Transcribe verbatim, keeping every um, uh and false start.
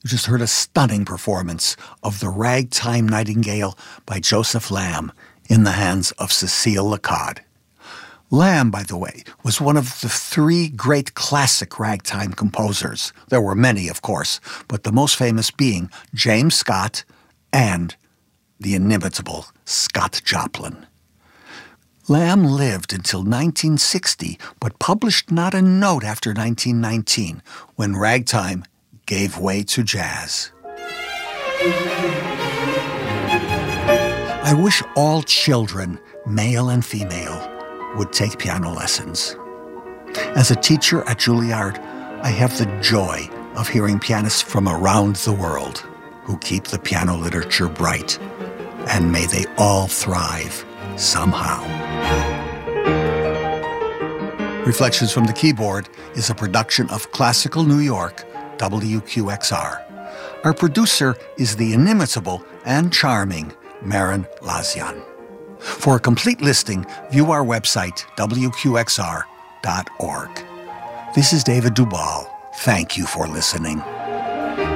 You just heard a stunning performance of The Ragtime Nightingale by Joseph Lamb in the hands of Cecile Lacaud. Lamb, by the way, was one of the three great classic ragtime composers. There were many, of course, but the most famous being James Scott and the inimitable Scott Joplin. Lamb lived until nineteen sixty, but published not a note after nineteen nineteen, when ragtime gave way to jazz. I wish all children, male and female, would take piano lessons. As a teacher at Juilliard, I have the joy of hearing pianists from around the world who keep the piano literature bright, and may they all thrive somehow. Reflections from the Keyboard is a production of Classical New York, W Q X R. Our producer is the inimitable and charming Marin Lazian. For a complete listing, view our website, W Q X R dot org. This is David Duvall. Thank you for listening.